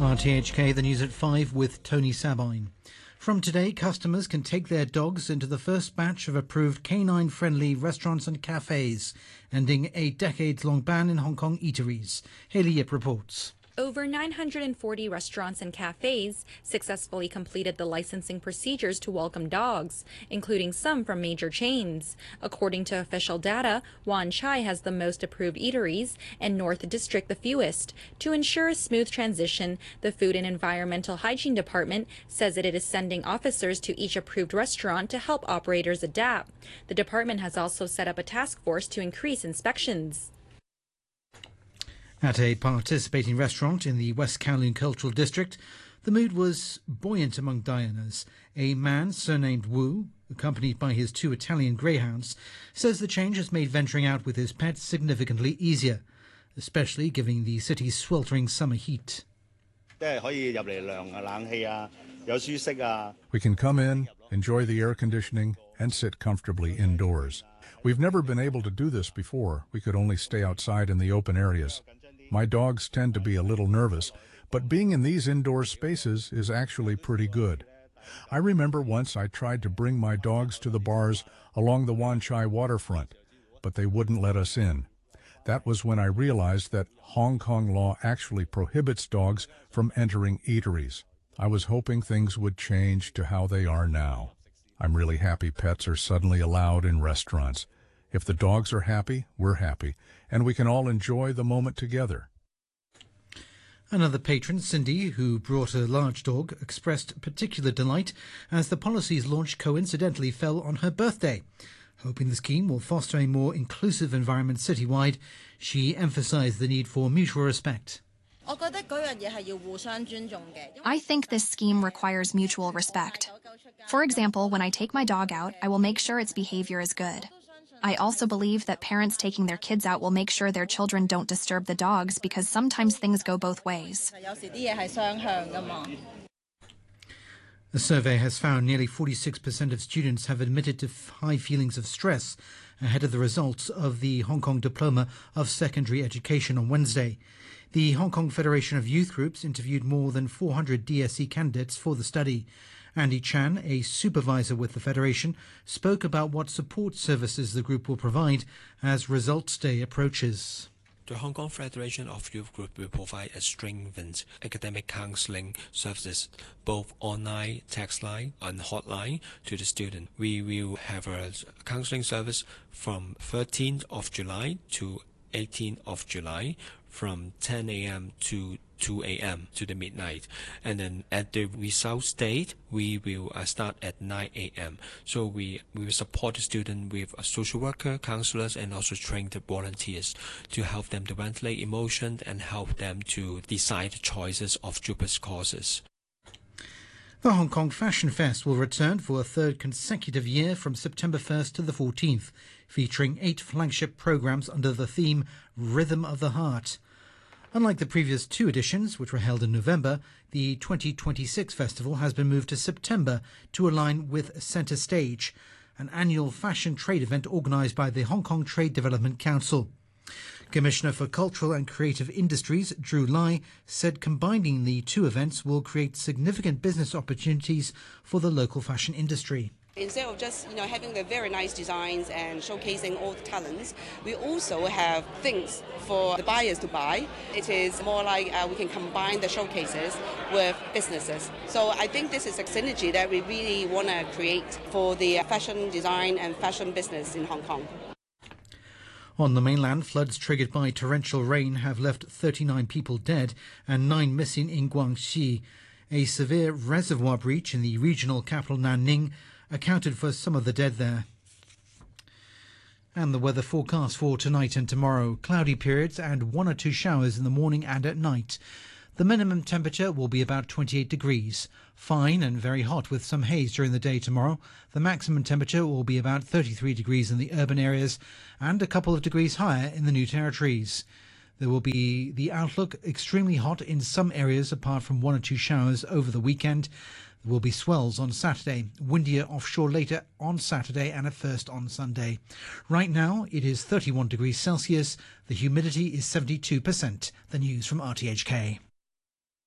RTHK, the news at 5 with Tony Sabine. From today, customers can take their dogs into the first batch of approved canine-friendly restaurants and cafes, ending a decades-long ban in Hong Kong eateries. Hayley Yip reports. Over 940 restaurants and cafes successfully completed the licensing procedures to welcome dogs, including some from major chains. According to official data, Wan Chai has the most approved eateries and North District the fewest. To ensure a smooth transition, the Food and Environmental Hygiene Department says that it is sending officers to each approved restaurant to help operators adapt. The department has also set up a task force to increase inspections. At a participating restaurant in the West Kowloon Cultural District, the mood was buoyant among diners. A man surnamed Wu, accompanied by his 2 Italian greyhounds, says the change has made venturing out with his pets significantly easier, especially given the city's sweltering summer heat. We can come in, enjoy the air conditioning, and sit comfortably indoors. We've never been able to do this before. We could only stay outside in the open areas. My dogs tend to be a little nervous, but being in these indoor spaces is actually pretty good. I remember once I tried to bring my dogs to the bars along the Wan Chai waterfront, but they wouldn't let us in. That was when I realized that Hong Kong law actually prohibits dogs from entering eateries. I was hoping things would change to how they are now. I'm really happy pets are suddenly allowed in restaurants. If the dogs are happy, we're happy, and we can all enjoy the moment together. Another patron, Cindy, who brought a large dog, expressed particular delight as the policy's launch coincidentally fell on her birthday. Hoping the scheme will foster a more inclusive environment citywide, she emphasised the need for mutual respect. I think this scheme requires mutual respect. For example, when I take my dog out, I will make sure its behavior is good. I also believe that parents taking their kids out will make sure their children don't disturb the dogs because sometimes things go both ways. A survey has found nearly 46% of students have admitted to high feelings of stress ahead of the results of the Hong Kong Diploma of Secondary Education on Wednesday. The Hong Kong Federation of Youth Groups interviewed more than 400 DSE candidates for the study. Andy Chan, a supervisor with the Federation, spoke about what support services the group will provide as Results Day approaches. The Hong Kong Federation of Youth Group will provide a strengthened academic counselling services, both online, text line, and hotline to the student. We will have a counselling service from 13th of July to 18th of July from 10 a.m. to 2 a.m. to the midnight. And then at the results date, we will start at 9 a.m. So we will support the student with a social worker, counselors, and also trained volunteers to help them to ventilate emotions and help them to decide the choices of JUPAS courses. The Hong Kong Fashion Fest will return for a 3rd consecutive year from September 1st to the 14th, featuring 8 flagship programmes under the theme Rhythm of the Heart. Unlike the previous 2 editions, which were held in November, the 2026 festival has been moved to September to align with Centre Stage, an annual fashion trade event organised by the Hong Kong Trade Development Council. Commissioner for Cultural and Creative Industries, Drew Lai, said combining the 2 events will create significant business opportunities for the local fashion industry. Instead of just having the very nice designs and showcasing all the talents, we also have things for the buyers to buy. It is more like we can combine the showcases with businesses. So I think this is a synergy that we really want to create for the fashion design and fashion business in Hong Kong. On the mainland, floods triggered by torrential rain have left 39 people dead and 9 missing in Guangxi. A severe reservoir breach in the regional capital Nanning accounted for some of the dead there. And the weather forecast for tonight and tomorrow: cloudy periods and 1 or 2 showers in the morning and at night. The minimum temperature will be about 28 degrees. Fine and very hot with some haze during the day tomorrow. The maximum temperature will be about 33 degrees in the urban areas and a couple of degrees higher in the New Territories. There will be the outlook extremely hot in some areas apart from 1 or 2 showers over the weekend. There will be swells on Saturday, windier offshore later on Saturday and at first on Sunday. Right now it is 31 degrees Celsius. The humidity is 72%. The news from RTHK.